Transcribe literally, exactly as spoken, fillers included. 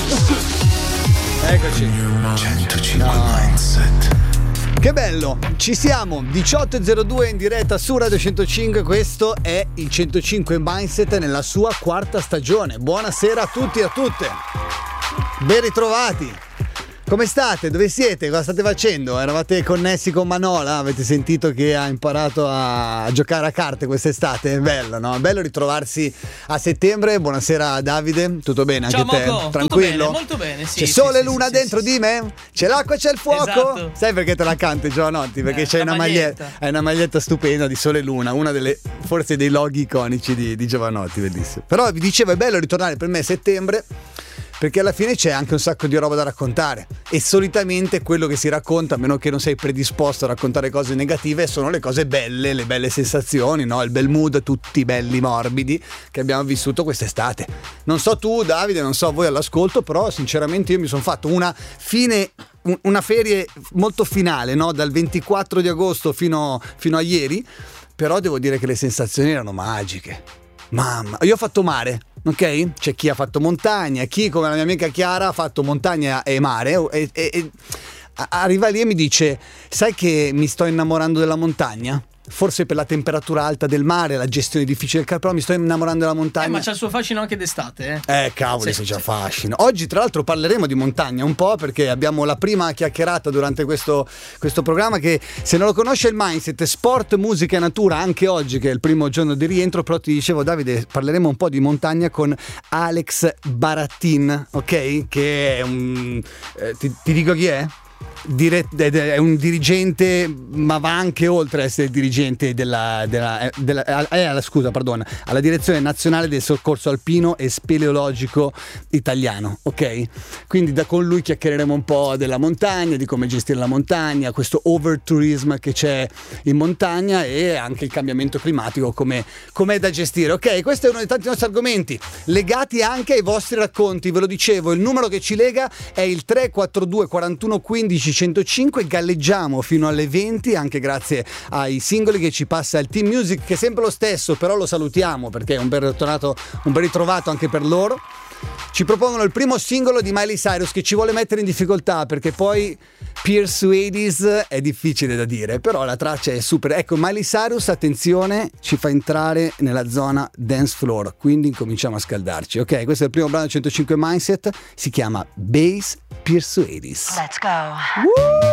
Eccoci. centocinque no. Mindset. Che bello, ci siamo, diciotto e zero due in diretta su Radio centocinque, questo è il centocinque Mindset nella sua quarta stagione. Buonasera a tutti e a tutte, ben ritrovati. Come state? Dove siete? Cosa state facendo? Eravate connessi con Manola? Avete sentito che ha imparato a giocare a carte quest'estate? È bello, no? È bello ritrovarsi a settembre. Buonasera Davide, tutto bene anche Ciao, te? Moco. Tranquillo? Tutto bene, molto bene, sì. C'è sì, sole e sì, luna sì, dentro sì, di sì. me? C'è l'acqua e c'è il fuoco? Esatto. Sai perché te la canto Giovanotti? Perché Eh, c'è la una maglietta. maglietta. È una maglietta stupenda di sole e luna, una delle forse dei loghi iconici di, di Giovanotti, bellissimo. Però vi dicevo, è bello ritornare per me a settembre, perché alla fine c'è anche un sacco di roba da raccontare e solitamente quello che si racconta, a meno che non sei predisposto a raccontare cose negative, sono le cose belle, le belle sensazioni, no? Il bel mood, tutti belli morbidi che abbiamo vissuto quest'estate. Non so tu Davide, non so voi all'ascolto, però sinceramente io mi sono fatto una fine, una ferie molto finale, no? Dal ventiquattro di agosto fino, fino a ieri, però devo dire che le sensazioni erano magiche. Mamma, io ho fatto mare, ok? C'è chi ha fatto montagna, chi come la mia amica Chiara ha fatto montagna e mare e, e, e arriva lì e mi dice: sai che mi sto innamorando della montagna? Forse per la temperatura alta del mare, la gestione difficile del carro, però mi sto innamorando della montagna. Eh, ma c'ha il suo fascino anche d'estate, eh? Eh, cavoli, Sì, se c'è sì. fascino. Oggi, tra l'altro, parleremo di montagna un po', perché abbiamo la prima chiacchierata durante questo, questo programma che, se non lo conosce il Mindset, sport, musica e natura, anche oggi che è il primo giorno di rientro. Però ti dicevo, Davide, parleremo un po' di montagna con Alex Baratin, ok? Che è un... Eh, ti, ti dico chi è? Dire, è un dirigente, ma va anche oltre a essere dirigente della, della, della eh, alla, scusa, pardon, alla direzione nazionale del soccorso alpino e speleologico italiano, ok? Quindi da con lui chiacchiereremo un po' della montagna, di come gestire la montagna, questo overtourism che c'è in montagna e anche il cambiamento climatico, come è da gestire, ok? Questo è uno dei tanti nostri argomenti legati anche ai vostri racconti. Ve lo dicevo, il numero che ci lega è il tre quattro due quarantuno quindici centocinque. Galleggiamo fino alle venti, anche grazie ai singoli che ci passa il Team Music, che è sempre lo stesso, però lo salutiamo perché è un ben ritornato, un ben ritrovato anche per loro. Ci propongono il primo singolo di Miley Cyrus, che ci vuole mettere in difficoltà perché poi Persuades è difficile da dire, però la traccia è super. Ecco, Miley Cyrus, attenzione, ci fa entrare nella zona dance floor, quindi cominciamo a scaldarci, ok? Questo è il primo brano del centocinque Mindset, si chiama Bass Persuades. Let's go. Woo!